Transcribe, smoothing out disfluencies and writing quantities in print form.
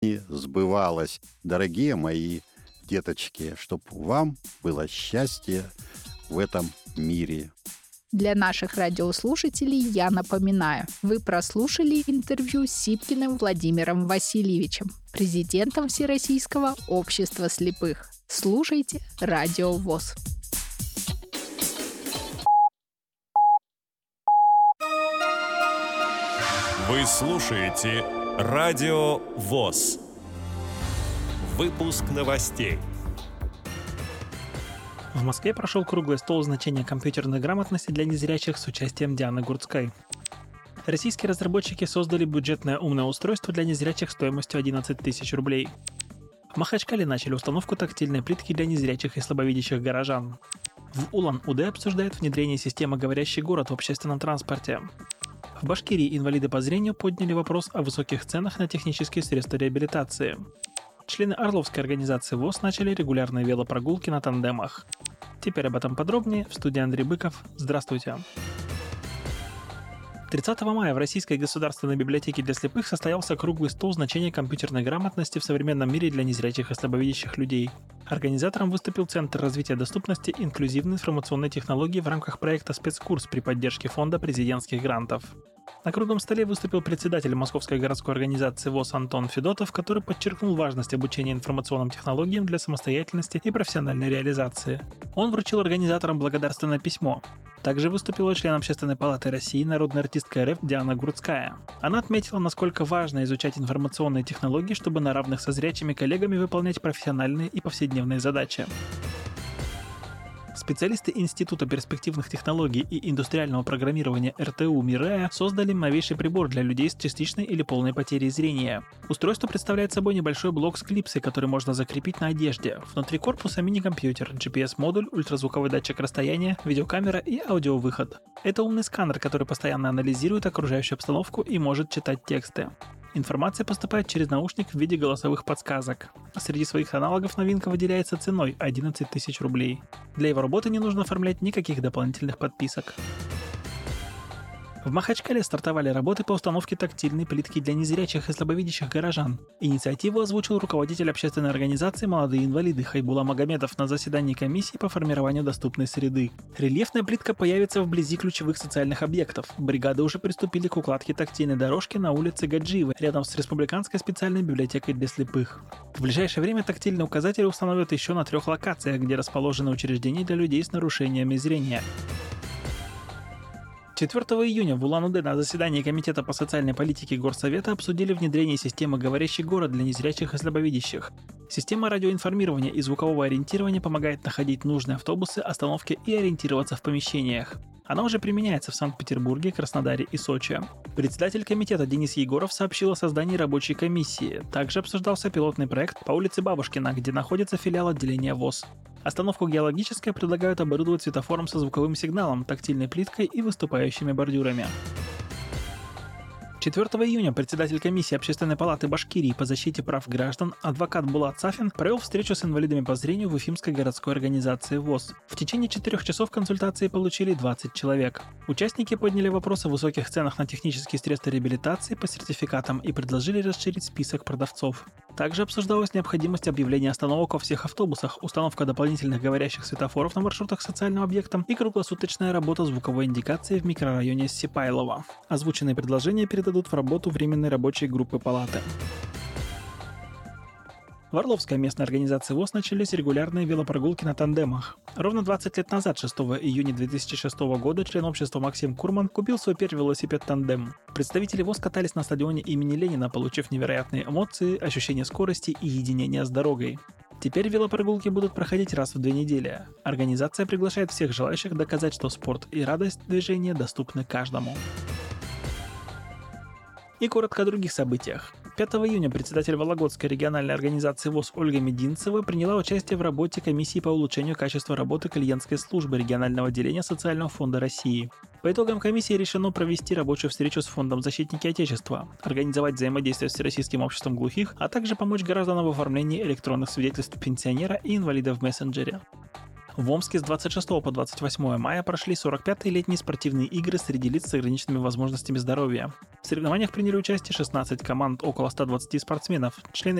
сбывалось. Дорогие мои деточки, чтобы вам было счастье в этом мире. Для наших радиослушателей я напоминаю, вы прослушали интервью с Сипкиным Владимиром Васильевичем, президентом Всероссийского общества слепых. Слушайте Радио ВОС. Вы слушаете Радио ВОС. Выпуск новостей. В Москве прошел круглый стол значения компьютерной грамотности для незрячих с участием Дианы Гурцкой. Российские разработчики создали бюджетное умное устройство для незрячих стоимостью 11 тысяч рублей. В Махачкале начали установку тактильной плитки для незрячих и слабовидящих горожан. В Улан-Удэ обсуждают внедрение системы «Говорящий город» в общественном транспорте. В Башкирии инвалиды по зрению подняли вопрос о высоких ценах на технические средства реабилитации. Члены Орловской организации ВОС начали регулярные велопрогулки на тандемах. Теперь об этом подробнее. В студии Андрей Быков. Здравствуйте. 30 мая в Российской государственной библиотеке для слепых состоялся круглый стол значения компьютерной грамотности в современном мире для незрячих и слабовидящих людей. Организатором выступил Центр развития доступности инклюзивной информационной технологии в рамках проекта «Спецкурс» при поддержке Фонда президентских грантов. На круглом столе выступил председатель Московской городской организации ВОС Антон Федотов, который подчеркнул важность обучения информационным технологиям для самостоятельности и профессиональной реализации. Он вручил организаторам благодарственное письмо. Также выступила член Общественной палаты России, народная артистка РФ Диана Гурцкая. Она отметила, насколько важно изучать информационные технологии, чтобы на равных со зрячими коллегами выполнять профессиональные и повседневные задачи. Специалисты Института перспективных технологий и индустриального программирования РТУ «Мирея» создали новейший прибор для людей с частичной или полной потерей зрения. Устройство представляет собой небольшой блок с клипсой, который можно закрепить на одежде. Внутри корпуса мини-компьютер, GPS-модуль, ультразвуковой датчик расстояния, видеокамера и аудиовыход. Это умный сканер, который постоянно анализирует окружающую обстановку и может читать тексты. Информация поступает через наушник в виде голосовых подсказок. Среди своих аналогов новинка выделяется ценой 11 тысяч рублей. Для его работы не нужно оформлять никаких дополнительных подписок. В Махачкале стартовали работы по установке тактильной плитки для незрячих и слабовидящих горожан. Инициативу озвучил руководитель общественной организации «Молодые инвалиды» Хайбула Магомедов на заседании комиссии по формированию доступной среды. Рельефная плитка появится вблизи ключевых социальных объектов. Бригады уже приступили к укладке тактильной дорожки на улице Гаджиевой, рядом с Республиканской специальной библиотекой для слепых. В ближайшее время тактильные указатели установят еще на 3 локациях, где расположены учреждения для людей с нарушениями зрения. 4 июня в Улан-Удэ на заседании Комитета по социальной политике Горсовета обсудили внедрение системы «Говорящий город» для незрячих и слабовидящих. Система радиоинформирования и звукового ориентирования помогает находить нужные автобусы, остановки и ориентироваться в помещениях. Она уже применяется в Санкт-Петербурге, Краснодаре и Сочи. Председатель комитета Денис Егоров сообщил о создании рабочей комиссии. Также обсуждался пилотный проект по улице Бабушкина, где находится филиал отделения ВОС. Остановку «Геологическая» предлагают оборудовать светофором со звуковым сигналом, тактильной плиткой и выступающими бордюрами. 4 июня председатель комиссии Общественной палаты Башкирии по защите прав граждан адвокат Булат Сафин провел встречу с инвалидами по зрению в Уфимской городской организации ВОС. В течение 4 часов консультации получили 20 человек. Участники подняли вопрос о высоких ценах на технические средства реабилитации по сертификатам и предложили расширить список продавцов. Также обсуждалась необходимость объявления остановок во всех автобусах, установка дополнительных говорящих светофоров на маршрутах с социальным объектом и круглосуточная работа звуковой индикации в микрорайоне Сипайлово. Озвученные предложения передадут в работу Временной рабочей группы палаты. В Орловской местной организации ВОС начались регулярные велопрогулки на тандемах. Ровно 20 лет назад, 6 июня 2006 года, член общества Максим Курман купил свой первый велосипед-тандем. Представители ВОС катались на стадионе имени Ленина, получив невероятные эмоции, ощущение скорости и единения с дорогой. Теперь велопрогулки будут проходить раз в 2 недели. Организация приглашает всех желающих доказать, что спорт и радость движения доступны каждому. И коротко о других событиях. 5 июня председатель Вологодской региональной организации ВОС Ольга Мединцева приняла участие в работе комиссии по улучшению качества работы клиентской службы регионального отделения Социального фонда России. По итогам комиссии решено провести рабочую встречу с Фондом «Защитники Отечества», организовать взаимодействие с Всероссийским обществом глухих, а также помочь гражданам в оформлении электронных свидетельств пенсионера и инвалида в мессенджере. В Омске с 26 по 28 мая прошли 45-е летние спортивные игры среди лиц с ограниченными возможностями здоровья. В соревнованиях приняли участие 16 команд, около 120 спортсменов, члены